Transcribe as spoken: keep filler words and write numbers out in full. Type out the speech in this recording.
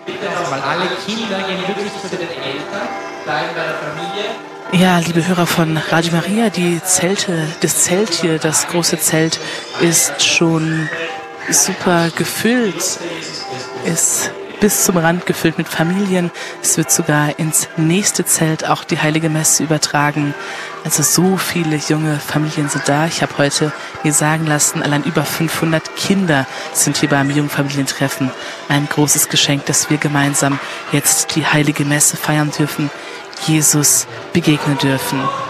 Weil alle Kinder gehen wirklich zu den Eltern, bleiben bei der Familie. Ja, liebe Hörer von Radio Maria, die Zelte, das Zelt hier, das große Zelt ist schon super gefüllt, ist bis zum Rand gefüllt mit Familien. Es wird sogar ins nächste Zelt auch die Heilige Messe übertragen. Also so viele junge Familien sind da. Ich habe heute mir sagen lassen, allein über fünfhundert Kinder sind hier beim Jungfamilientreffen. Ein großes Geschenk, dass wir gemeinsam jetzt die Heilige Messe feiern dürfen, Jesus begegnen dürfen.